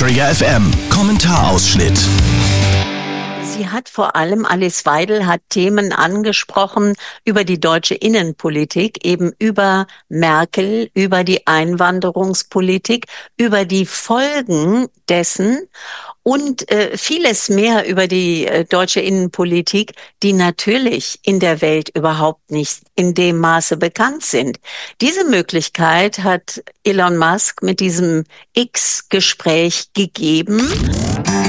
Trigger FM Kommentarausschnitt. Sie hat vor allem, Alice Weidel hat Themen angesprochen über die deutsche Innenpolitik, eben über Merkel, über die Einwanderungspolitik, über die Folgen dessen und vieles mehr über die deutsche Innenpolitik, die natürlich in der Welt überhaupt nicht in dem Maße bekannt sind. Diese Möglichkeit hat Elon Musk mit diesem X-Gespräch gegeben.